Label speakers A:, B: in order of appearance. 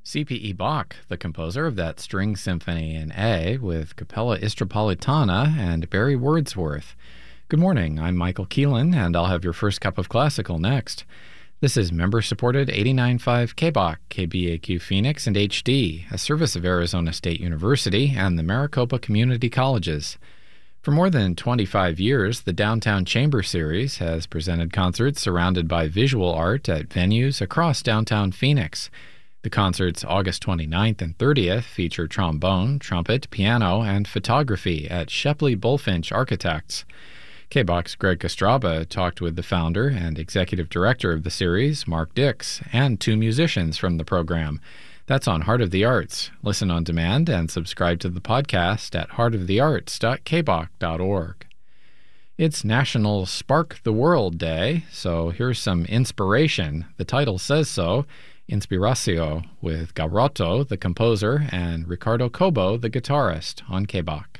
A: C.P.E. Bach, the composer of that string symphony in A with Capella Istropolitana and Barry Wordsworth. Good morning, I'm Michael Keelan, and I'll have your first cup of classical next. This is member-supported 89.5 KBOC, KBAQ Phoenix, and HD, a service of Arizona State University and the Maricopa Community Colleges. For more than 25 years, the Downtown Chamber Series has presented concerts surrounded by visual art at venues across downtown Phoenix. The concerts August 29th and 30th feature trombone, trumpet, piano, and photography at Shepley Bulfinch Architects. KBOC's Greg Kostraba talked with the founder and executive director of the series, Mark Dix, and two musicians from the program. That's on Heart of the Arts. Listen on demand and subscribe to the podcast at heartofthearts.kbok.org. It's National Spark the World Day, so here's some inspiration. The title says so. Inspiracio, with Garotto, the composer, and Ricardo Cobo, the guitarist, on KBOC.